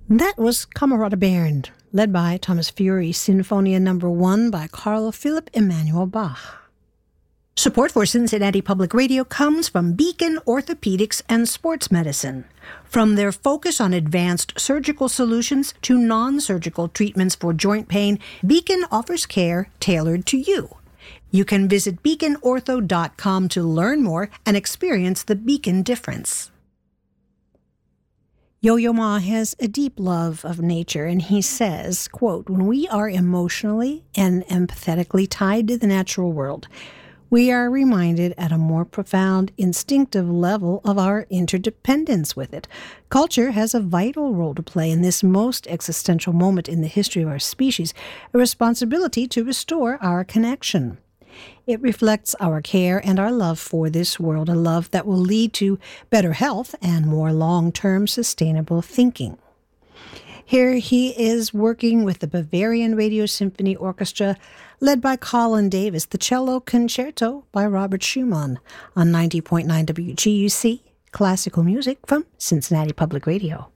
That was Camerata Band, led by Thomas Fury, Sinfonia No. 1 by Carl Philipp Emanuel Bach. Support for Cincinnati Public Radio comes from Beacon Orthopedics and Sports Medicine. From their focus on advanced surgical solutions to non-surgical treatments for joint pain, Beacon offers care tailored to you. You can visit beaconortho.com to learn more and experience the Beacon difference. Yo-Yo Ma has a deep love of nature, and he says, quote, "When we are emotionally and empathetically tied to the natural world, we are reminded at a more profound, instinctive level of our interdependence with it. Culture has a vital role to play in this most existential moment in the history of our species, a responsibility to restore our connection. It reflects our care and our love for this world, a love that will lead to better health and more long-term sustainable thinking." Here he is working with the Bavarian Radio Symphony Orchestra, led by Colin Davis, the Cello Concerto by Robert Schumann, on 90.9 WGUC, classical music from Cincinnati Public Radio.